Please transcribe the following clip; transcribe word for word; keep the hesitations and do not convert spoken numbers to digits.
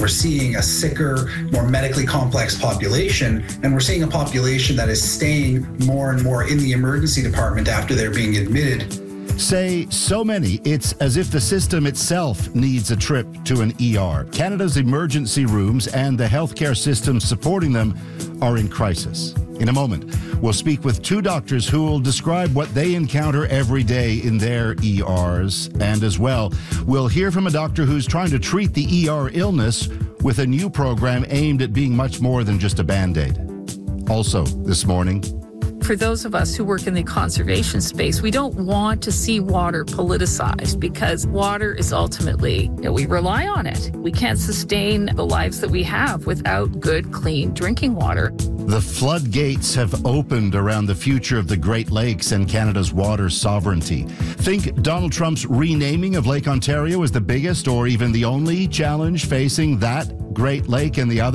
We're seeing a sicker, more medically complex population, and we're seeing a population that is staying more and more in the emergency department after they're being admitted. Say so many, it's as if the system itself needs a trip to an E R. Canada's emergency rooms and the healthcare system supporting them are in crisis. In a moment, we'll speak with two doctors who will describe what they encounter every day in their E Rs. And as well, we'll hear from a doctor who's trying to treat the E R illness with a new program aimed at being much more than just a Band-Aid. Also, this morning, for those of us who work in the conservation space, we don't want to see water politicized because water is ultimately, you know, we rely on it. We can't sustain the lives that we have without good, clean drinking water. The floodgates have opened around the future of the Great Lakes and Canada's water sovereignty. Think Donald Trump's renaming of Lake Ontario is the biggest or even the only challenge facing that Great Lake and the other